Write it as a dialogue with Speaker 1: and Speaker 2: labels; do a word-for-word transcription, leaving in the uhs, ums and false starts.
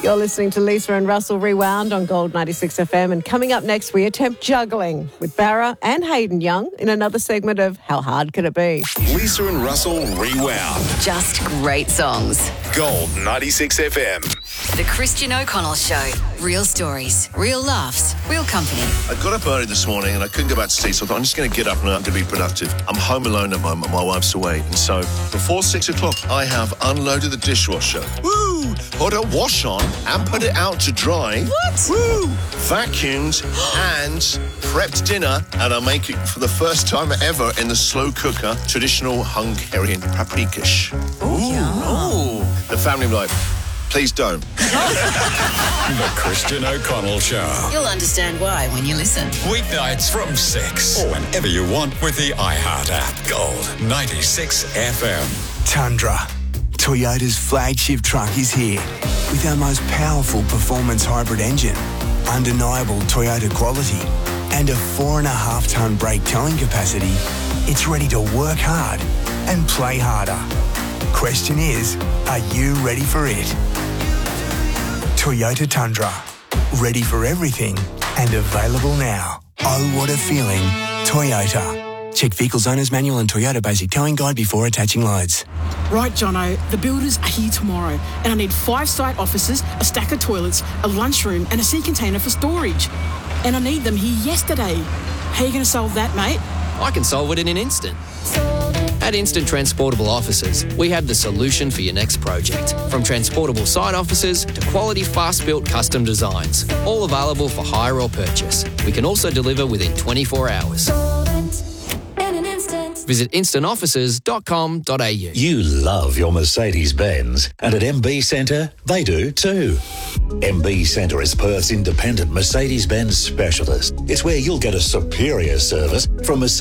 Speaker 1: You're listening to Lisa and Russell Rewound on Gold ninety-six F M. And coming up next, we attempt juggling with Barra and Hayden Young in another segment of How Hard Can It Be?
Speaker 2: Lisa and Russell Rewound.
Speaker 3: Just great songs.
Speaker 2: Gold ninety-six F M.
Speaker 3: The Christian O'Connell Show. Real stories, real laughs, real company.
Speaker 4: I got up early this morning and I couldn't go back to sleep, so I thought I'm just going to get up and I'm going to be productive. I'm home alone at the moment. My wife's away. And so before six o'clock, I have unloaded the dishwasher. Woo! Put a wash on and put it out to dry.
Speaker 3: What?
Speaker 4: Woo! Vacuumed and prepped dinner, and I'm making for the first time ever in the slow cooker traditional Hungarian paprikash.
Speaker 3: Oh,
Speaker 4: Ooh. The family were like, please don't.
Speaker 2: The Christian O'Connell Show.
Speaker 3: You'll understand why when you listen.
Speaker 2: Weeknights from six. Or whenever you want with the iHeart app. Gold ninety-six F M.
Speaker 5: Tundra. Toyota's flagship truck is here with our most powerful performance hybrid engine, undeniable Toyota quality, and a four and a half tonne brake towing capacity. It's ready to work hard and play harder. Question is, are you ready for it? Toyota Tundra. Ready for everything and available now. Oh, what a feeling. Toyota. Check Vehicles Owners Manual and Toyota Basic Towing Guide before attaching loads.
Speaker 6: Right, Jono, the builders are here tomorrow and I need five site offices, a stack of toilets, a lunchroom and a sea container for storage. And I need them here yesterday. How are you going to solve that, mate?
Speaker 7: I can solve it in an instant. At Instant Transportable Offices, we have the solution for your next project. From transportable site offices to quality fast-built custom designs, all available for hire or purchase. We can also deliver within twenty-four hours. Visit instant offices dot com dot a u.
Speaker 8: You love your Mercedes-Benz, and at M B Centre, they do too. M B Centre is Perth's independent Mercedes-Benz specialist. It's where you'll get a superior service from Mercedes.